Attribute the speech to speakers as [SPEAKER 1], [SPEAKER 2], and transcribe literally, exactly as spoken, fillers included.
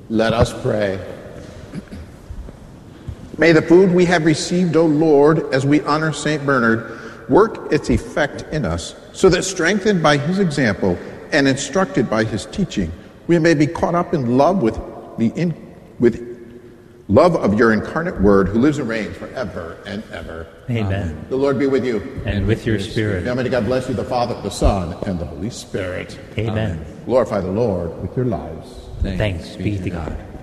[SPEAKER 1] Let us pray. May the food we have received, O Lord, as we honor Saint Bernard, work its effect in us, so that strengthened by his example and instructed by his teaching, we may be caught up in love with the in, with love of your incarnate word, who lives and reigns forever and ever.
[SPEAKER 2] Amen.
[SPEAKER 1] Amen. The Lord be with you.
[SPEAKER 2] And, and with your spirit.
[SPEAKER 1] Now may God bless you, the Father, the Son, and the Holy Spirit.
[SPEAKER 2] Amen.
[SPEAKER 1] Amen. Glorify the Lord with your lives.
[SPEAKER 2] Thanks, Thanks be to God.